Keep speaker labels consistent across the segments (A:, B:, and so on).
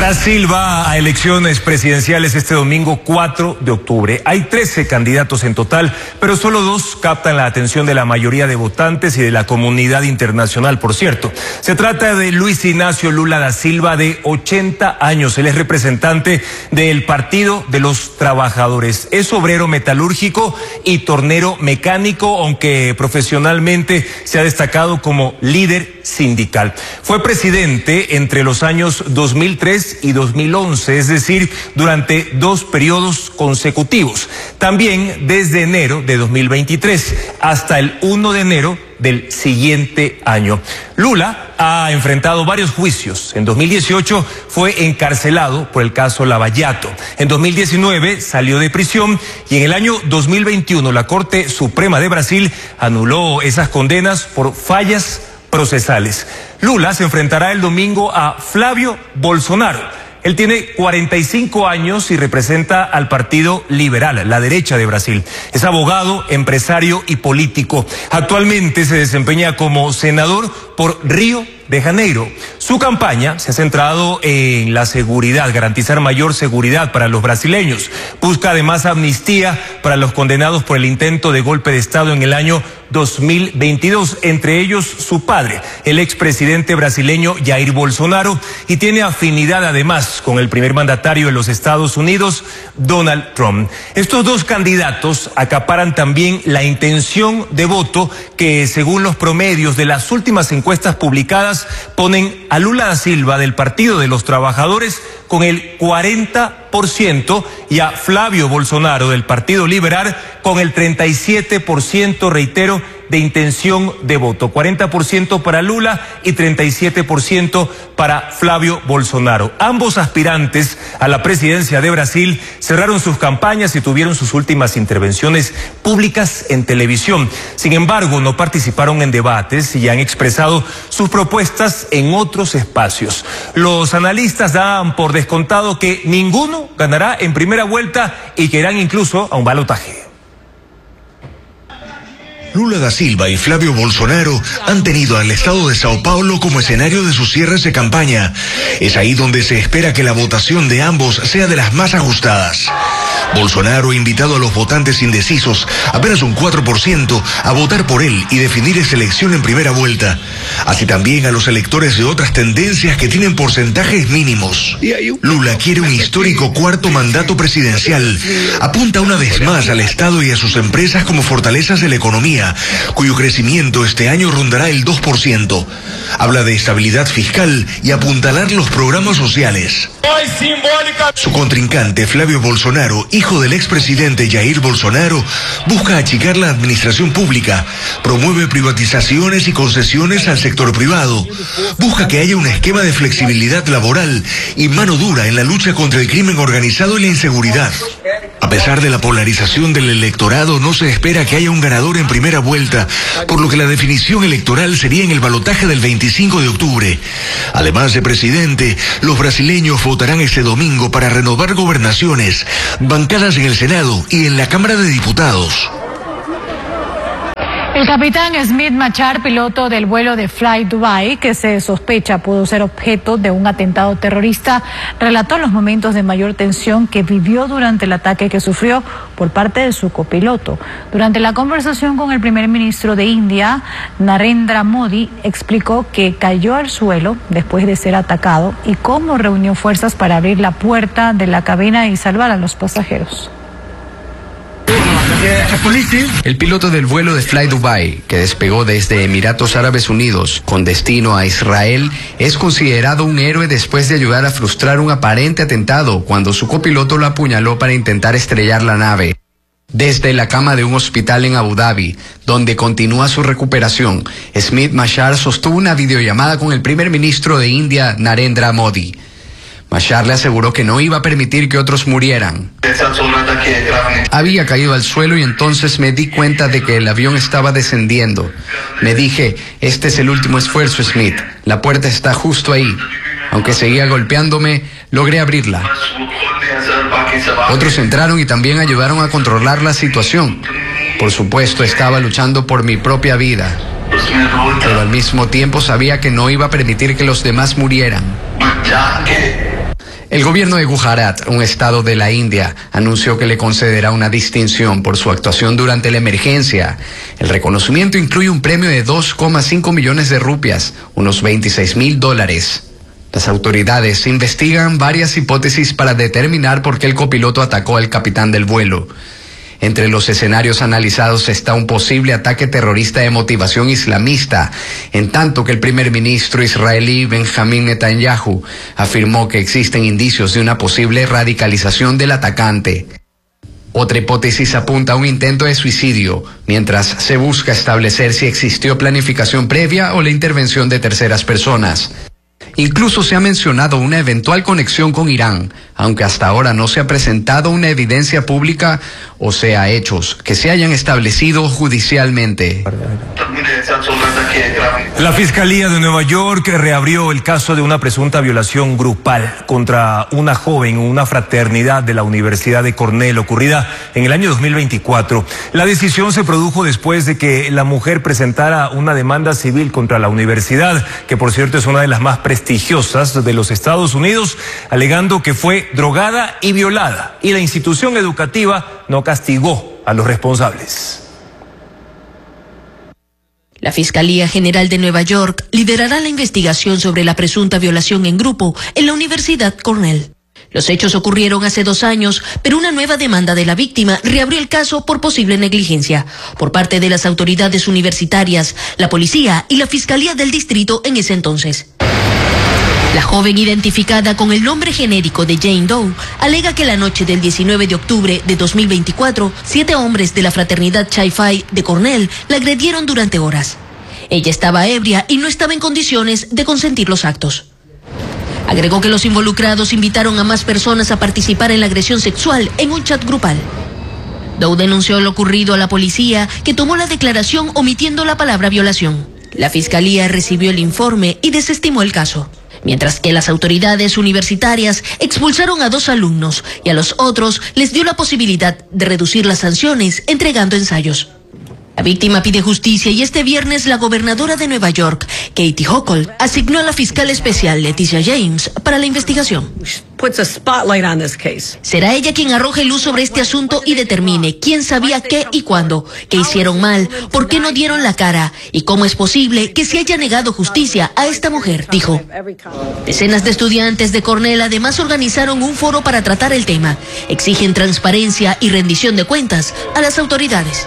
A: Brasil va a elecciones presidenciales este domingo 4 de octubre. Hay 13 candidatos en total, pero solo 2 captan la atención de la mayoría de votantes y de la comunidad internacional, por cierto. Se trata de Luis Inácio Lula da Silva, de 80 años. Él es representante del Partido de los Trabajadores. Es obrero metalúrgico y tornero mecánico, aunque profesionalmente se ha destacado como líder sindical. Fue presidente entre los años 2003 y 2011, es decir, durante 2 periodos consecutivos. También desde enero de 2023 hasta el 1 de enero del siguiente año. Lula ha enfrentado varios juicios. En 2018 fue encarcelado por el caso Lava-Jato. En 2019 salió de prisión y en el año 2021 la Corte Suprema de Brasil anuló esas condenas por fallas procesales. Lula se enfrentará el domingo a Flávio Bolsonaro. Él tiene 45 años y representa al Partido Liberal, la derecha de Brasil. Es abogado, empresario y político. Actualmente se desempeña como senador por Río de Janeiro. Su campaña se ha centrado en la seguridad, garantizar mayor seguridad para los brasileños. Busca además amnistía para los condenados por el intento de golpe de Estado en el año 2022, entre ellos su padre, el expresidente brasileño Jair Bolsonaro, y tiene afinidad además con el primer mandatario de los Estados Unidos, Donald Trump. Estos 2 candidatos acaparan también la intención de voto que, según los promedios de las últimas encuestas publicadas, ponen a Lula da Silva del Partido de los Trabajadores con el 40% y a Flávio Bolsonaro del Partido Liberal con el 37%, reitero, de intención de voto. 40% para Lula y 37% para Flávio Bolsonaro. Ambos aspirantes a la presidencia de Brasil cerraron sus campañas y tuvieron sus últimas intervenciones públicas en televisión. Sin embargo, no participaron en debates y han expresado sus propuestas en otros espacios. Los analistas dan por descontado que ninguno ganará en primera vuelta y que irán incluso a un balotaje.
B: Lula da Silva y Flávio Bolsonaro han tenido al estado de Sao Paulo como escenario de sus cierres de campaña. Es ahí donde se espera que la votación de ambos sea de las más ajustadas. Bolsonaro ha invitado a los votantes indecisos, apenas un 4%, a votar por él y definir esa elección en primera vuelta. Así también a los electores de otras tendencias que tienen porcentajes mínimos. Lula quiere un histórico 4º mandato presidencial. Apunta una vez más al Estado y a sus empresas como fortalezas de la economía, cuyo crecimiento este año rondará el 2%. Habla de estabilidad fiscal y apuntalar los programas sociales. Su contrincante, Flávio Bolsonaro, hijo del expresidente Jair Bolsonaro, busca achicar la administración pública, promueve privatizaciones y concesiones al sector privado, busca que haya un esquema de flexibilidad laboral y mano dura en la lucha contra el crimen organizado y la inseguridad. A pesar de la polarización del electorado, no se espera que haya un ganador en primera vuelta, por lo que la definición electoral sería en el balotaje del 25 de octubre. Además de presidente, los brasileños votarán este domingo para renovar gobernaciones, bancadas en el Senado y en la Cámara de Diputados.
C: El capitán Smith Machar, piloto del vuelo de Fly Dubai, que se sospecha pudo ser objeto de un atentado terrorista, relató los momentos de mayor tensión que vivió durante el ataque que sufrió por parte de su copiloto. Durante la conversación con el primer ministro de India, Narendra Modi, explicó que cayó al suelo después de ser atacado y cómo reunió fuerzas para abrir la puerta de la cabina y salvar a los pasajeros.
D: El piloto del vuelo de Fly Dubai, que despegó desde Emiratos Árabes Unidos con destino a Israel, es considerado un héroe después de ayudar a frustrar un aparente atentado cuando su copiloto lo apuñaló para intentar estrellar la nave. Desde la cama de un hospital en Abu Dhabi, donde continúa su recuperación, Smith Machar sostuvo una videollamada con el primer ministro de India, Narendra Modi. Machar le aseguró que no iba a permitir que otros murieran. Había caído al suelo y entonces me di cuenta de que el avión estaba descendiendo. Me dije, este es el último esfuerzo, Smith. La puerta está justo ahí. Aunque seguía golpeándome, logré abrirla. Otros entraron y también ayudaron a controlar la situación. Por supuesto, estaba luchando por mi propia vida. Pero al mismo tiempo sabía que no iba a permitir que los demás murieran. El gobierno de Gujarat, un estado de la India, anunció que le concederá una distinción por su actuación durante la emergencia. El reconocimiento incluye un premio de 2,5 millones de rupias, unos $26,000. Las autoridades investigan varias hipótesis para determinar por qué el copiloto atacó al capitán del vuelo. Entre los escenarios analizados está un posible ataque terrorista de motivación islamista, en tanto que el primer ministro israelí Benjamin Netanyahu afirmó que existen indicios de una posible radicalización del atacante. Otra hipótesis apunta a un intento de suicidio, mientras se busca establecer si existió planificación previa o la intervención de terceras personas. Incluso se ha mencionado una eventual conexión con Irán, aunque hasta ahora no se ha presentado una evidencia pública o sea hechos que se hayan establecido judicialmente.
A: La Fiscalía de Nueva York reabrió el caso de una presunta violación grupal contra una joven en una fraternidad de la Universidad de Cornell ocurrida en el año 2024. La decisión se produjo después de que la mujer presentara una demanda civil contra la universidad, que por cierto es una de las más prestigiosas de los Estados Unidos, alegando que fue drogada y violada, y la institución educativa no castigó a los responsables.
E: La Fiscalía General de Nueva York liderará la investigación sobre la presunta violación en grupo en la Universidad Cornell. Los hechos ocurrieron hace 2 años, pero una nueva demanda de la víctima reabrió el caso por posible negligencia por parte de las autoridades universitarias, la policía y la Fiscalía del Distrito en ese entonces. La joven, identificada con el nombre genérico de Jane Doe, alega que la noche del 19 de octubre de 2024, 7 hombres de la fraternidad Chi Phi de Cornell la agredieron durante horas. Ella estaba ebria y no estaba en condiciones de consentir los actos. Agregó que los involucrados invitaron a más personas a participar en la agresión sexual en un chat grupal. Doe denunció lo ocurrido a la policía, que tomó la declaración omitiendo la palabra violación. La fiscalía recibió el informe y desestimó el caso, mientras que las autoridades universitarias expulsaron a 2 alumnos y a los otros les dio la posibilidad de reducir las sanciones entregando ensayos. La víctima pide justicia y este viernes la gobernadora de Nueva York, Kathy Hochul, asignó a la fiscal especial Leticia James para la investigación. Será ella quien arroje luz sobre este asunto y determine quién sabía qué y cuándo, qué hicieron mal, por qué no dieron la cara y cómo es posible que se haya negado justicia a esta mujer, dijo. Decenas de estudiantes de Cornell además organizaron un foro para tratar el tema. Exigen transparencia y rendición de cuentas a las autoridades.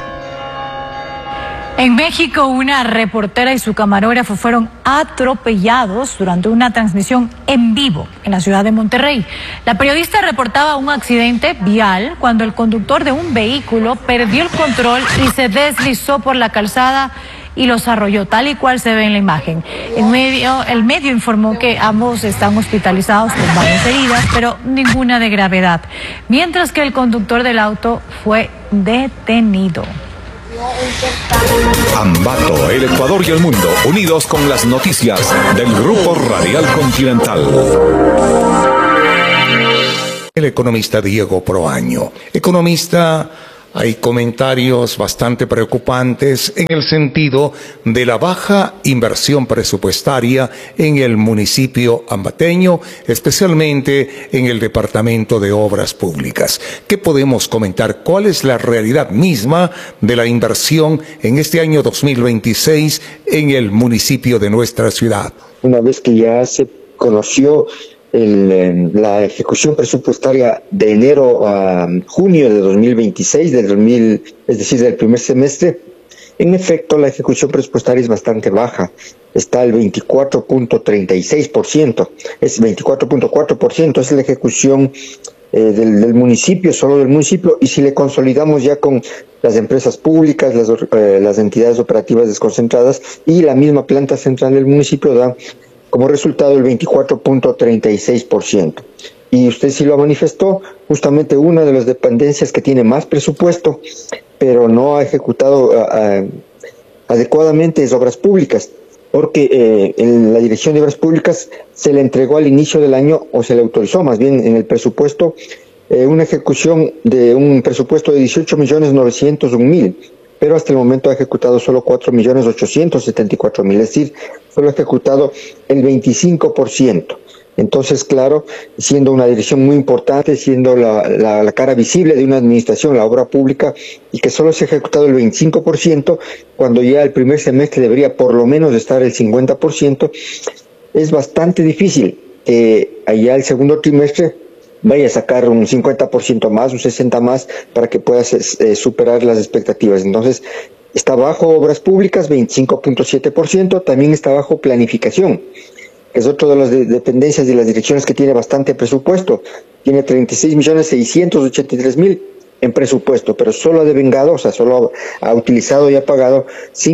C: En México, una reportera y su camarógrafo fueron atropellados durante una transmisión en vivo en la ciudad de Monterrey. La periodista reportaba un accidente vial cuando el conductor de un vehículo perdió el control y se deslizó por la calzada y los arrolló, tal y cual se ve en la imagen. El medio informó que ambos están hospitalizados con varias heridas, pero ninguna de gravedad, mientras que el conductor del auto fue detenido.
F: Ambato, el Ecuador y el mundo, unidos con las noticias del Grupo Radial Continental.
G: El economista Diego Proaño. Economista, hay comentarios bastante preocupantes en el sentido de la baja inversión presupuestaria en el municipio ambateño, especialmente en el Departamento de Obras Públicas. ¿Qué podemos comentar? ¿Cuál es la realidad misma de la inversión en este año 2026 en el municipio de nuestra ciudad?
H: Una vez que ya se conoció la ejecución presupuestaria de enero a junio de 2026, es decir, del primer semestre, en efecto la ejecución presupuestaria es bastante baja, está al 24.36%, es 24.4%, es la ejecución del municipio, solo del municipio, y si le consolidamos ya con las empresas públicas, las entidades operativas desconcentradas y la misma planta central del municipio, da como resultado el 24.36%. Y usted sí lo manifestó, justamente una de las dependencias que tiene más presupuesto, pero no ha ejecutado adecuadamente es Obras Públicas, porque la Dirección de Obras Públicas se le entregó al inicio del año, o se le autorizó más bien en el presupuesto, una ejecución de un presupuesto de 18.901.000, pero hasta el momento ha ejecutado solo 4.874.000, es decir, solo ha ejecutado el 25%. Entonces, claro, siendo una dirección muy importante, siendo la cara visible de una administración, la obra pública, y que solo se ha ejecutado el 25%, cuando ya el primer semestre debería por lo menos estar el 50%, es bastante difícil que allá el segundo trimestre vaya a sacar un 50% más, un 60% más, para que pueda superar las expectativas. Entonces, está bajo obras públicas, 25.7%, también está bajo planificación, que es otra de las dependencias de las direcciones que tiene bastante presupuesto. Tiene 36.683.000 en presupuesto, pero solo ha devengado, o sea, solo ha utilizado y ha pagado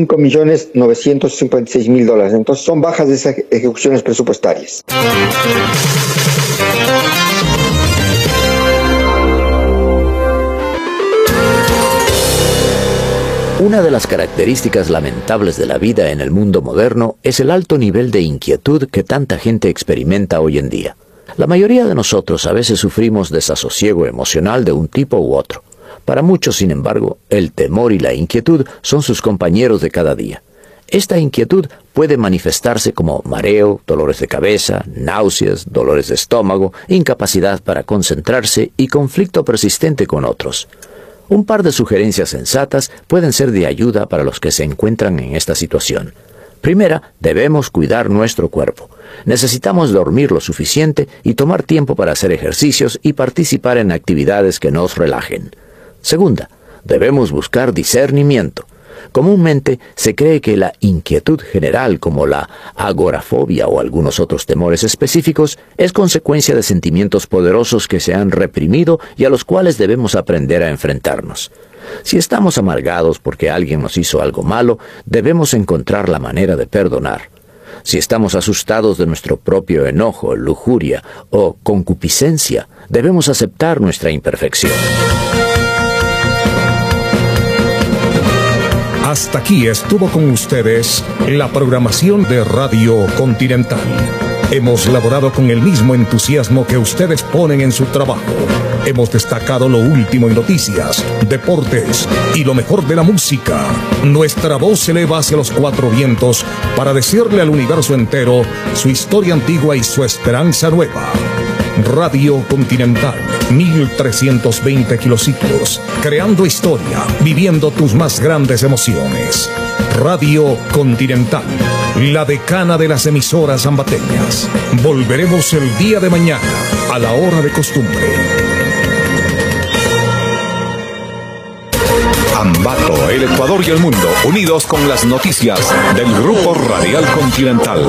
H: $5.956.000. Entonces son bajas de esas ejecuciones presupuestarias.
I: Una de las características lamentables de la vida en el mundo moderno es el alto nivel de inquietud que tanta gente experimenta hoy en día. La mayoría de nosotros a veces sufrimos desasosiego emocional de un tipo u otro. Para muchos, sin embargo, el temor y la inquietud son sus compañeros de cada día. Esta inquietud puede manifestarse como mareo, dolores de cabeza, náuseas, dolores de estómago, incapacidad para concentrarse y conflicto persistente con otros. Un par de sugerencias sensatas pueden ser de ayuda para los que se encuentran en esta situación. Primera, debemos cuidar nuestro cuerpo. Necesitamos dormir lo suficiente y tomar tiempo para hacer ejercicios y participar en actividades que nos relajen. Segunda, debemos buscar discernimiento. Comúnmente se cree que la inquietud general, como la agorafobia o algunos otros temores específicos, es consecuencia de sentimientos poderosos que se han reprimido y a los cuales debemos aprender a enfrentarnos. Si estamos amargados porque alguien nos hizo algo malo, debemos encontrar la manera de perdonar. Si estamos asustados de nuestro propio enojo, lujuria o concupiscencia, debemos aceptar nuestra imperfección.
F: Hasta aquí estuvo con ustedes la programación de Radio Continental. Hemos laborado con el mismo entusiasmo que ustedes ponen en su trabajo. Hemos destacado lo último en noticias, deportes y lo mejor de la música. Nuestra voz se eleva hacia los cuatro vientos para decirle al universo entero su historia antigua y su esperanza nueva. Radio Continental, 1320 kilociclos, creando historia, viviendo tus más grandes emociones. Radio Continental, la decana de las emisoras ambateñas. Volveremos el día de mañana, a la hora de costumbre.
B: Ambato, el Ecuador y el mundo, unidos con las noticias del Grupo Radial Continental.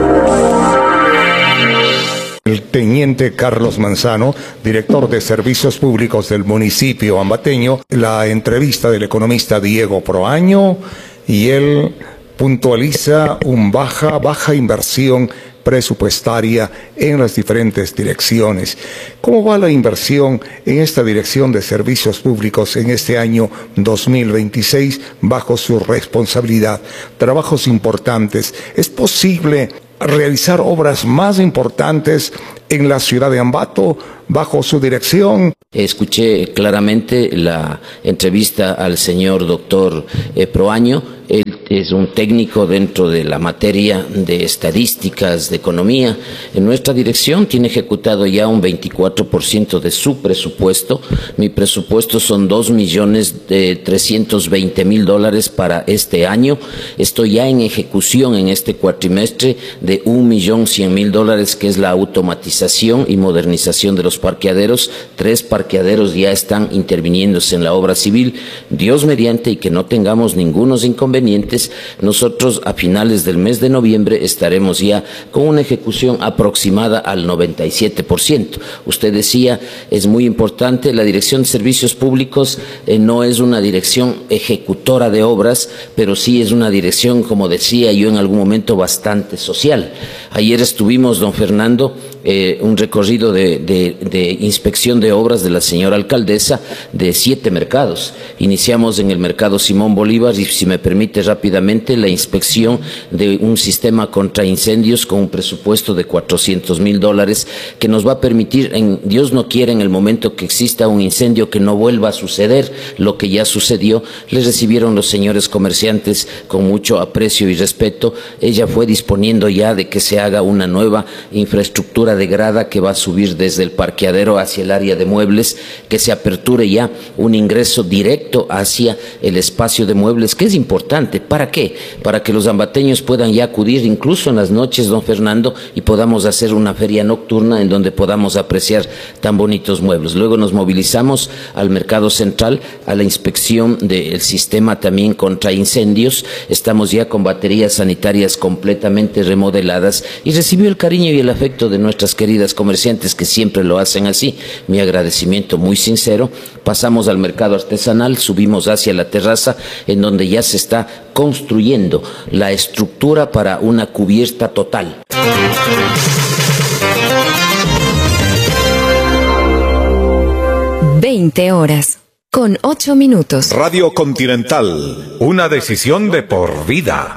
G: El teniente Carlos Manzano, director de Servicios Públicos del municipio ambateño, la entrevista del economista Diego Proaño, y él puntualiza baja inversión presupuestaria en las diferentes direcciones. ¿Cómo va la inversión en esta dirección de servicios públicos en este año 2026 bajo su responsabilidad? Trabajos importantes. ¿Es posible realizar obras más importantes en la ciudad de Ambato bajo su dirección?
J: Escuché claramente la entrevista al señor doctor Proaño. Él es un técnico dentro de la materia de estadísticas, de economía. En nuestra dirección tiene ejecutado ya un 24% de su presupuesto. Mi presupuesto son $2.320.000 para este año. Estoy ya en ejecución en este cuatrimestre de $1.100.000, que es la automatización y modernización de los parqueaderos. 3 parqueaderos ya están interviniéndose en la obra civil. Dios mediante, y que no tengamos ningunos inconvenientes, nosotros a finales del mes de noviembre estaremos ya con una ejecución aproximada al 97%. Usted decía, es muy importante, la Dirección de Servicios Públicos no es una dirección ejecutora de obras, pero sí es una dirección, como decía yo en algún momento, bastante social. Ayer estuvimos, don Fernando, un recorrido de inspección de obras de la señora alcaldesa de 7 mercados. Iniciamos en el mercado Simón Bolívar y, si me permite rápidamente, la inspección de un sistema contra incendios con un presupuesto de $400.000 que nos va a permitir, Dios no quiera, en el momento que exista un incendio, que no vuelva a suceder lo que ya sucedió. Les recibieron los señores comerciantes con mucho aprecio y respeto. Ella fue disponiendo ya de que se haga una nueva infraestructura altura de grada que va a subir desde el parqueadero hacia el área de muebles, que se aperture ya un ingreso directo hacia el espacio de muebles, que es importante. ¿Para qué? Para que los ambateños puedan ya acudir incluso en las noches, don Fernando, y podamos hacer una feria nocturna en donde podamos apreciar tan bonitos muebles. Luego nos movilizamos al mercado central, a la inspección del sistema también contra incendios. Estamos ya con baterías sanitarias completamente remodeladas y recibió el cariño y el afecto de nuestras queridas comerciantes que siempre lo hacen así. Mi agradecimiento muy sincero. Pasamos al mercado artesanal, subimos hacia la terraza en donde ya se está construyendo la estructura para una cubierta total.
K: 20 horas, con 8 minutos.
F: Radio Continental, una decisión de por vida.